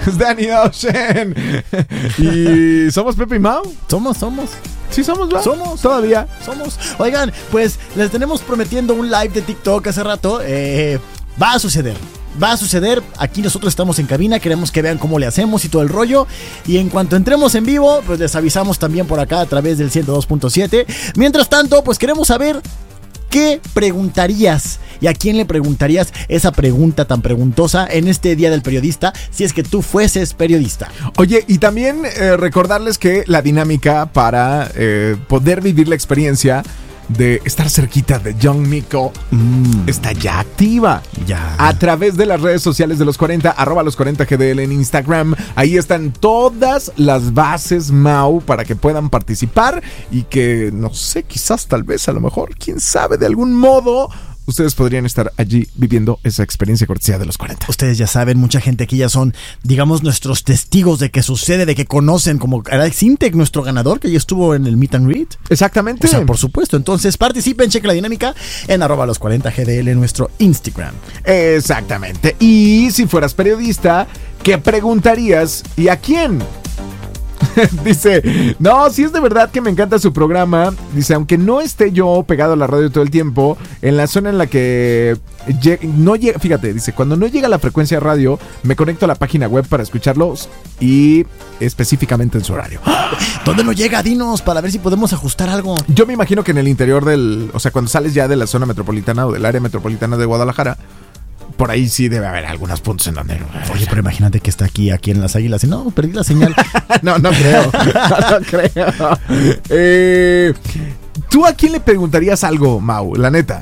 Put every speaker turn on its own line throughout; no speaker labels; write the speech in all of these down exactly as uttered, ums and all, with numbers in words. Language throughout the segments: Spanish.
es Danny Ocean. Y somos Pepe y Mau.
Somos, somos.
Sí, somos, ¿verdad?
Somos.
Todavía.
Somos. Oigan, pues les tenemos prometiendo un live de TikTok hace rato. Eh, va a suceder. Va a suceder, aquí nosotros estamos en cabina, queremos que vean cómo le hacemos y todo el rollo. Y en cuanto entremos en vivo, pues les avisamos también por acá a través del ciento dos punto siete. Mientras tanto, pues queremos saber qué preguntarías y a quién le preguntarías esa pregunta tan preguntosa en este Día del Periodista, si es que tú fueses periodista.
Oye, y también eh, recordarles que la dinámica para eh, poder vivir la experiencia de estar cerquita de Young Miko mm. está ya activa.
Ya.
A través de las redes sociales de los cuarenta, arroba los cuarenta G D L en Instagram. Ahí están todas las bases, Mau, para que puedan participar y que, no sé, quizás, tal vez, a lo mejor, quién sabe, de algún modo ustedes podrían estar allí viviendo esa experiencia cortesía de los cuarenta.
Ustedes ya saben, mucha gente aquí ya son, digamos, nuestros testigos de que sucede, de que conocen, como Alex Intec, nuestro ganador, que ya estuvo en el Meet and Greet.
Exactamente.
O sea, por supuesto. Entonces, participen, chequen la dinámica en arroba los cuarenta G D L en nuestro Instagram.
Exactamente. Y si fueras periodista, ¿qué preguntarías y a quién? Dice, no, si es de verdad que me encanta su programa. Dice, aunque no esté yo pegado a la radio todo el tiempo, en la zona en la que lleg- no llega, fíjate, dice, cuando no llega la frecuencia de radio, me conecto a la página web para escucharlos y específicamente en su horario.
¿Dónde no llega? Dinos, para ver si podemos ajustar algo.
Yo me imagino que en el interior del, o sea, cuando sales ya de la zona metropolitana o del área metropolitana de Guadalajara, por ahí sí debe haber algunos puntos en donde...
Oye, pero imagínate que está aquí, aquí en las Águilas y no, perdí la señal.
no, no creo. No, no creo. Eh, ¿Tú a quién le preguntarías algo, Mau? La neta.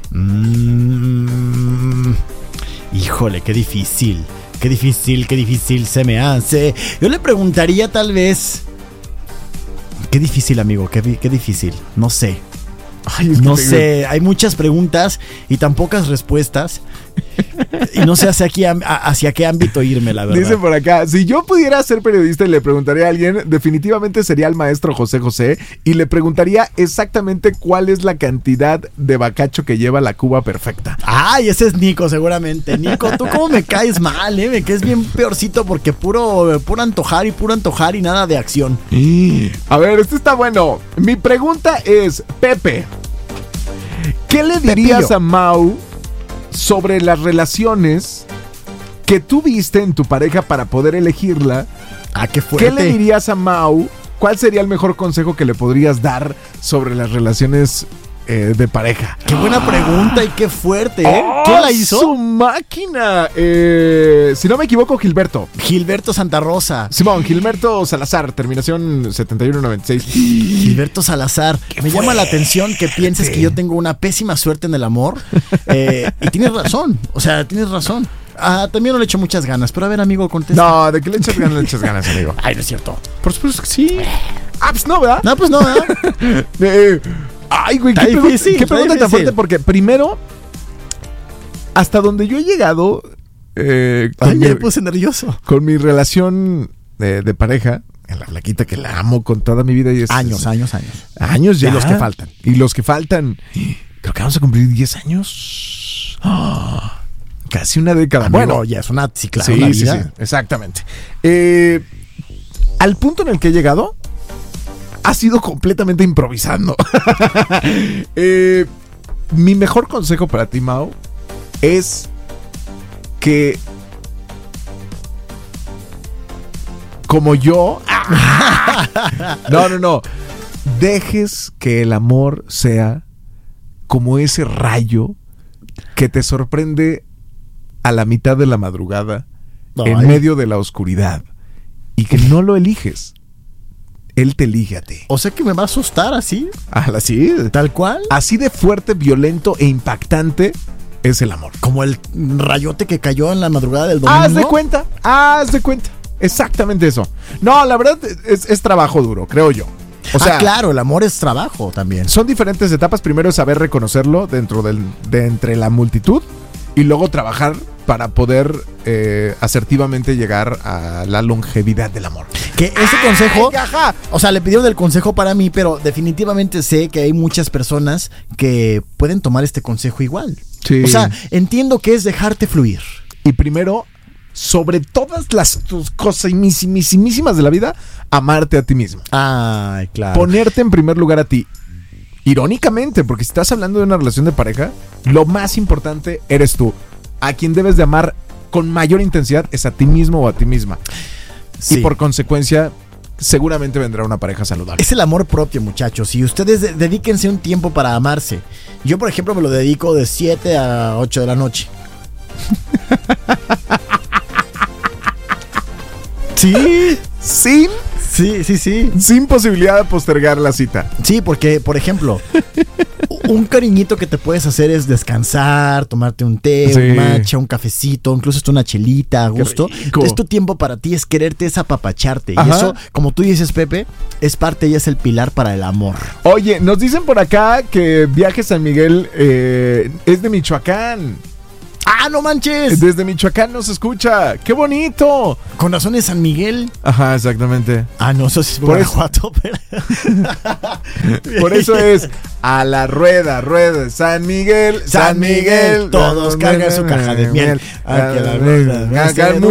Mm, híjole, qué difícil. Qué difícil, qué difícil se me hace. Yo le preguntaría tal vez... Qué difícil, amigo, qué, qué difícil. No sé.
Ay, es que
no
te...
sé, hay muchas preguntas y tan pocas respuestas. Y no sé hacia, aquí, hacia qué ámbito irme, la verdad.
Dice por acá, si yo pudiera ser periodista y le preguntaría a alguien, definitivamente sería el maestro José José y le preguntaría exactamente cuál es la cantidad de bacacho que lleva la Cuba perfecta.
Ay, ese es Nico, seguramente. Nico, tú cómo me caes mal, ¿eh? Me caes bien peorcito porque puro, puro antojar y puro antojar y nada de acción.
A ver, este está bueno. Mi pregunta es, Pepe, ¿qué le dirías
Pepillo.
a Mau sobre las relaciones que tú viste en tu pareja para poder elegirla?
Ah, qué fuerte.
¿Qué le dirías a Mau? ¿Cuál sería el mejor consejo que le podrías dar sobre las relaciones eh, de pareja?
Qué buena pregunta y qué fuerte, ¿eh?
¡Oh,
¿Quién la hizo?
¡Su máquina! Eh, si no me equivoco, Gilberto.
Gilberto Santa Rosa.
Simón, Gilberto Salazar, terminación setenta y uno noventa y seis.
Gilberto Salazar. Me llama la atención que pienses que yo tengo una pésima suerte en el amor. Eh, y tienes razón. O sea, tienes razón. Ah, también no le echo muchas ganas. Pero a ver, amigo, contesta.
No, ¿de qué le echas ganas? Le echas ganas, amigo.
Ay, no es cierto.
Por supuesto que sí. Ah, pues no, ¿verdad?
No, pues no, ¿verdad?
Eh, ay, güey,
Está
qué pregunta,
difícil,
qué
está
pregunta tan
difícil.
fuerte. Porque primero, hasta donde yo he llegado eh, con,
Ay,
mi,
me puse nervioso.
con mi relación de, de pareja, en la flaquita que la amo con toda mi vida. Y es,
Años,
es,
años, años.
Años ya.
Y los que faltan.
Y los que faltan. Creo que vamos a cumplir diez años. Oh, casi una década.
Amigo,
bueno,
ya es una, sí, claro,
sí,
una
sí,
vida.
sí, exactamente. Eh, al punto en el que he llegado, ha sido completamente improvisando. eh, mi mejor consejo para ti, Mau, es que, como yo, no, no, no, dejes que el amor sea como ese rayo que te sorprende a la mitad de la madrugada,
Ay.
en medio de la oscuridad, y que no lo eliges. Él te elige a ti.
O sea que me va a asustar así,
Así,
tal cual.
así de fuerte, violento e impactante es el amor.
Como el rayote que cayó en la madrugada del domingo.
Haz de cuenta, haz de cuenta. Exactamente eso. No, la verdad es, es trabajo duro, creo yo. O sea,
ah, claro, el amor es trabajo también.
son diferentes etapas. Primero es saber reconocerlo dentro del, de entre la multitud y luego trabajar para poder eh, asertivamente llegar a la longevidad del amor.
Que ese consejo,
¡Ay, ajá!
o sea, le pidieron el consejo para mí, pero definitivamente sé que hay muchas personas que pueden tomar este consejo igual.
Sí.
O sea, entiendo que es dejarte fluir.
Y primero, sobre todas las tus cosas mismísimas de la vida, amarte a ti mismo.
Ay, claro.
Ponerte en primer lugar a ti. Irónicamente, porque si estás hablando de una relación de pareja, lo más importante eres tú. A quien debes de amar con mayor intensidad es a ti mismo o a ti misma. Sí. Y por consecuencia, seguramente vendrá una pareja saludable.
Es el amor propio, muchachos. Y ustedes de- dedíquense un tiempo para amarse. Yo, por ejemplo, me lo dedico de siete a ocho de la noche. Sí,
Sin,
sí, sí, sí.
sin posibilidad de postergar la cita.
Sí, porque, por ejemplo, un cariñito que te puedes hacer es descansar, tomarte un té,
Sí.
un matcha, un cafecito, incluso hasta una chelita a gusto.
rico.
Es tu tiempo para ti, es quererte, es apapacharte. Y
Ajá.
eso, como tú dices, Pepe, es parte y es el pilar para el amor.
Oye, nos dicen por acá que Viaje San Miguel eh, es de Michoacán.
¡Ah, no manches!
Desde Michoacán nos escucha. ¡Qué bonito!
Con razón es San Miguel.
Ajá, exactamente.
Ah, no, eso sí es
Por eso-
Guanajuato, pero...
Por eso es a la rueda, rueda, San Miguel,
San Miguel, todos cargan su caja de miel. Aquí a la rueda,
Hagan